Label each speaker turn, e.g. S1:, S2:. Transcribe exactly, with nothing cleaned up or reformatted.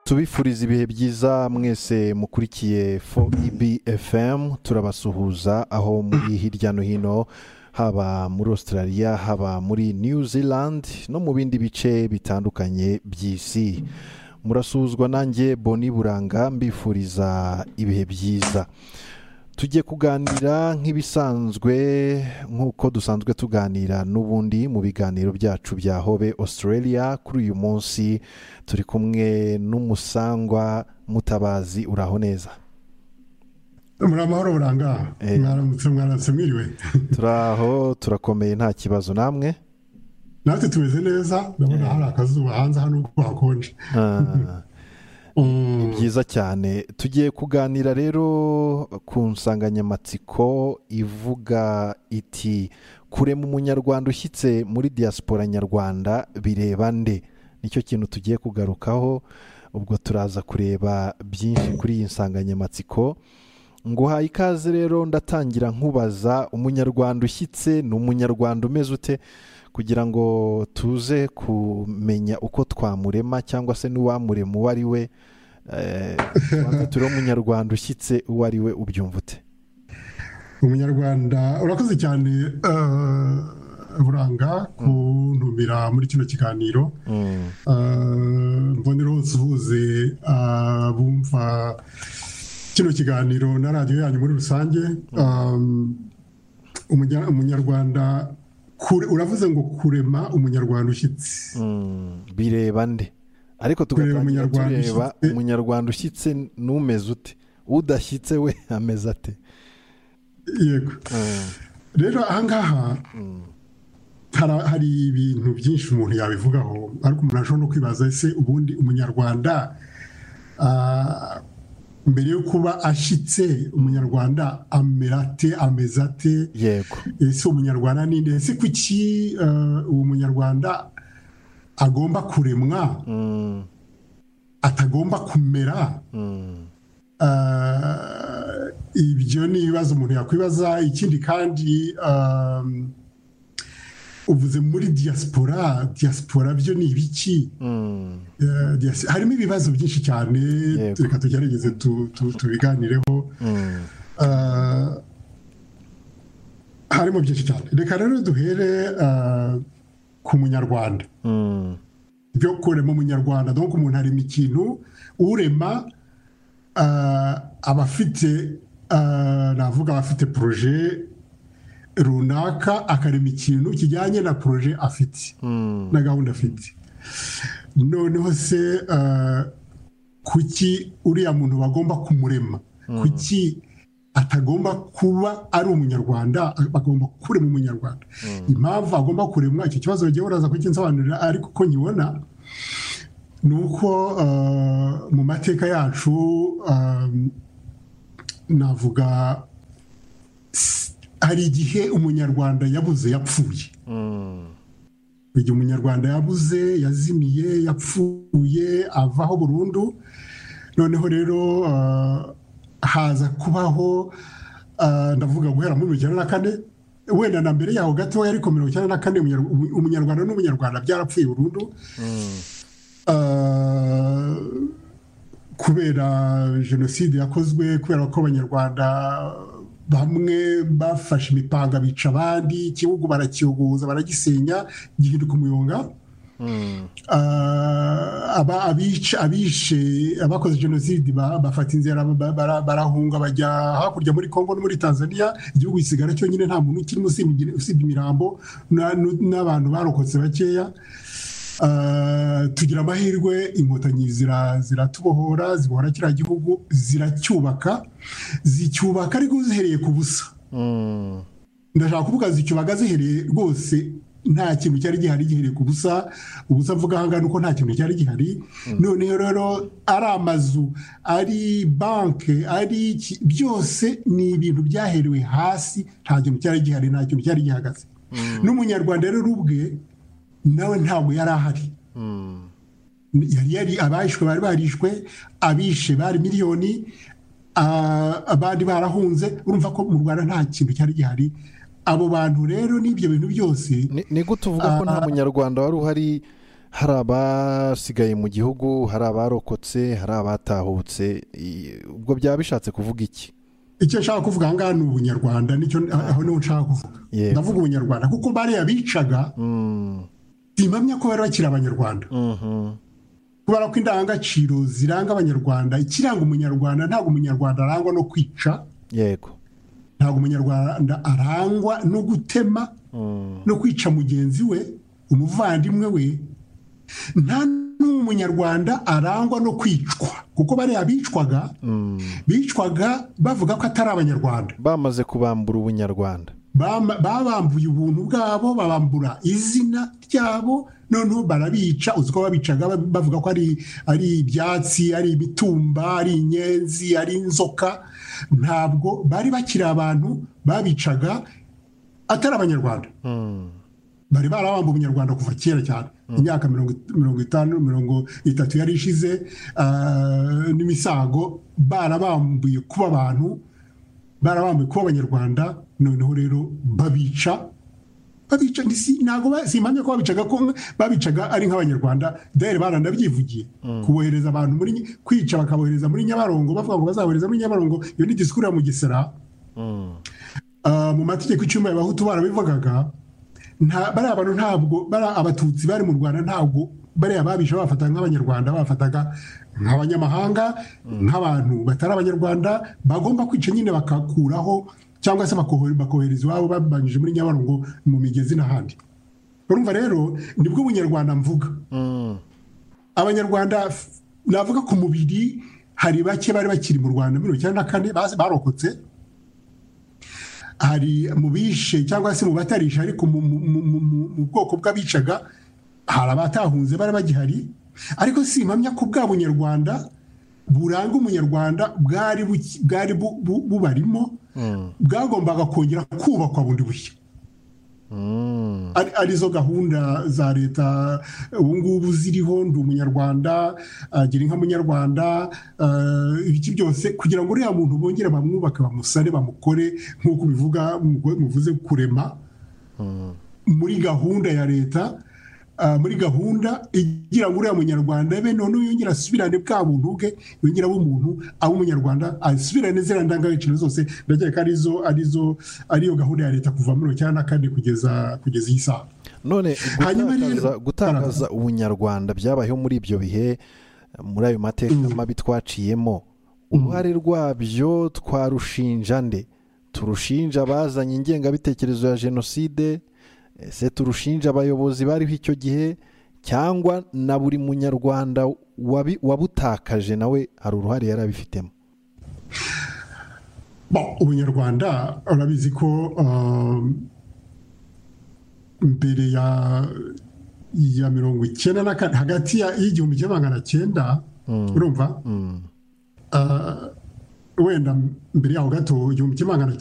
S1: tubifuriza ibihe byiza mwese mukurikiye four E B F M. turabasuhuza aho muri hirya no hino, haba muri Australia, haba muri New Zealand no mu bindi bice bitandukanye by'isi. Murasuzwa nanjye Boni Buranga, mbifuriza ibihe byiza. Tugiye kuganira nk'ibisanzwe nk'uko dusanzwe tuganira n'ubundi mu biganiro byacu bya Hobe Australia. Kuri uyu munsi turi kumwe n'umusangwa Mutabazi. Uraho neza?
S2: Muri amahoro Buranga? Mwaramutse mwaramutse mwiriwe?
S1: Turaho, turakomeye nta kibazo. Namwe?
S2: Natwe tumeze neza, ndabona hari akazuba hanze hano uko hakonje.
S1: Ni byiza cyane. Tugiye kuganira rero ku nsanganyamatsiko ivuga iti kurema umunyarwanda ushyitse muri diaspora nyarwanda bireba nde. Nicyo kintu tugiye kugarukaho, ubwo turaza kureba byinshi kuri iyi nsanganyamatsiko. Nguhaye ikaze rero, ndatangira nkubaza, umunyarwanda ushyitse ni umunyarwanda umeze ute, kugira ngo tuze kumenya uko twamurema cyangwa se n'uwamurema uwo ari we. Tubanza turi umunyarwanda ushyitse uwo ari we, ubyumva ute?
S2: Umunyarwanda, urakoze cyane Buranga kuntumira muri kino kiganiro. Mbonera hose uhuze bumva kino kiganiro na radiyo yanyu muri rusange. Umunyarwanda, uravuze ngo kurema umunyarwanda ushyitse
S1: bireba nde, ariko tugatangira tureba umunyarwanda ushyitse n'umeze ute, udashyitse we ameze ate?
S2: Yego, rero ahangaha hari ibintu byinshi umuntu yabivugaho, ariko umuntu ashobora no kwibaza ese ubundi umunyarwanda mbere yo kuba ashyitse umunyarwanda amera ate, ameze ate?
S1: Yego,
S2: ese umunyarwanda ni nde? ese kuki uwo munyarwanda agomba kuremwa atagomba kumera? Ibyo ni ibibazo umuntu yakwibaza. Ikindi kandi uvuze muri diaspora, diaspora byo ni ibiki? Harimo ibibazo byinshi cyane, reka tugerageze tubiganireho. Harimo byinshi cyane. Reka rero duhere ku munyarwanda. Byo kurema umunyarwanda, donc umuntu arema ikintu, urema abafite navuga abafite projet runaka, akarema ikintu kijyanye na projet afite na gahunda afite. Noneho se kuki uriya muntu bagomba kumurema? Kuki atagomba kuba ari umunyarwanda, bagomba kurema umunyarwanda? Impamvu agomba kuremwa, icyo kibazo bagiye baraza kukinsobanurira, ariko uko nyibona ni uko mu mateka yacu navuga hari igihe umunyarwanda yabuze, yapfuye. Igihe umunyarwanda yabuze, yazimiye, yapfuye, avaho burundu. Noneho rero haza kubaho, ndavuga guhera muri mirongo icyenda na kane, wenda na mbere yaho gatoya, ariko mirongo icyenda na kane umunyarwanda n'umunyarwanda byarapfuye burundu kubera jenoside yakozwe, kubera ko abanyarwanda bamwe bafashe imipanga bica abandi, igihugu barakiyogoza, baragisenya, gihinduka umuyonga. Abishe, abakoze jenoside bafata inzira barahunga bajya hakurya muri Kongo no muri Tanzania. Igihugu gisigara cyonyine, nta muntu ukirimo usibye imirambo n'abantu barokotse bakeya. Tugira amahirwe, inkotanyi ziratubohora, zibohora kiriya gihugu, ziracyubaka, zicyubaka ariko zihereye ku busa. Ndashaka kuvuga zicyubaka zihereye rwose nta kintu cyari gihari, gihereye ku busa. Ubusa mvuga ahangaha nuko nta kintu cyari gihari. Noneho rero ari amazu, ari banke, ari byose ni ibintu byaherewe hasi, nta kintu cyari gihari, nta kintu cyari gihagaze. N'umunyarwanda rero ubwe nawe ntabwo yari ahari. Yari yari abashwe, bari barishwe, abishe bari miliyoni, abandi barahunze. Urumva ko mu Rwanda nta kintu cyari gihari. Abo bantu rero n'ibyo bintu byose
S1: ni gute uvuga ko nta munyarwanda wari uhari hari abasigaye mu gihugu, hari abarokotse, hari abatahutse, ubwo byaba bishatse kuvuga iki?
S2: icyo nshaka kuvuga aha ngaha ni ubunyarwanda, nicyo aho niho nshaka kuvuga. ndavuga ubunyarwanda kuko bariya bicaga simpamya ko bari bakiri abanyarwanda, kubera ko indangagaciro ziranga abanyarwanda, ikiranga umunyarwanda, ntabwo umunyarwanda arangwa no kwica,
S1: yego,
S2: ntabwo umunyarwanda arangwa no gutema no kwica mugenzi we, umuvandimwe we, nta n'umunyarwanda arangwa no kwicwa, kuko bariya bicwaga bicwaga bavuga ko atari abanyarwanda,
S1: bamaze kubambura ubunyarwanda,
S2: babambuye ubuntu bwabo, babambura izina ryabo, noneho barabica. uzi ko babicaga bavuga ko ari ari ibyatsi, ari ibitumba, ari inyenzi, ari inzoka. Ntabwo bari bakiri abantu, babicaga atari abanyarwanda. bari barabamba ubunyarwanda kuva kera cyane, imyaka mirongo itanu mirongo itatu yari ishize n'imisago, barabambuye kuba abantu, barabambuye kuba abanyarwanda, noneho rero babica babica ntabwo simpamya ko babicaga ko babicaga ari nk'abanyarwanda. dere baranabyivugiye, kubohereza abantu muri kwica, bakabohereza muri Nyabarongo, bavuga ngo bazabohereza muri Nyabarongo. iyo ni disikuru ya Mugesera. mu mategeko icumi y'abahutu barabivugaga. bari abantu ntabwo bari abatutsi bari mu Rwanda, ntabwo bari ababisha bafataga nk'abanyarwanda, bafataga nk'abanyamahanga, nk'abantu batari abanyarwanda, bagomba kwica nyine bakakuraho, cyangwa se bakohereza iwabo babanyije muri Nyabarongo, mu migezi n'ahandi. urumva rero nibwo ubunyarwanda mvuga. abanyarwanda navuga ku mubiri hari bake bari bakiri mu Rwanda mirongo icyenda na kane barokotse, hari mu bishe cyangwa se mu batarisha, ariko mu bwoko bw'abicaga hari abatahunze bari bagihari. ariko simpamya ko bwa bunyarwanda buranga umunyarwanda bwari bubarimo, bwagombaga kongera kubakwa bundi bushya. arizo gahunda za leta ubu ngubu ziriho, ndi umunyarwanda, gira inka munyarwanda, ibiki byose, kugira ngo uriya muntu bongere bamwubake, bamusare, bamukore nk'uko bivuga muvuze kurema, muri gahunda ya leta, muri gahunda igira ngo uriya munyarwanda be none yongera asubirane bwa buntu bwe, yongera abo umuntu abo umunyarwanda, asubirane ziriya ndangagaciro zose. ndakeka arizo arizo ariyo gahunda ya leta kuva muri cyane kandi kugeza kugeza iyi saha.
S1: none gutakaza gutakaza ubunyarwanda byabayeho muri ibyo bihe, muri ayo mateka mabi twaciyemo, uruhare rwabyo twarushinja nde? turushinja abazanye ingengabitekerezo ya jenoside, ese turushinja abayobozi bariho icyo gihe, cyangwa na buri munyarwanda wabutakaje nawe hari uruhare yari abifitemo?
S2: ubunyarwanda urabizi ko mbere ya ya mirongo icyenda na kane, hagati y'igihumbi kimwe magana cyenda, urumva, wenda mbere yaho gato igihumbi kimwe magana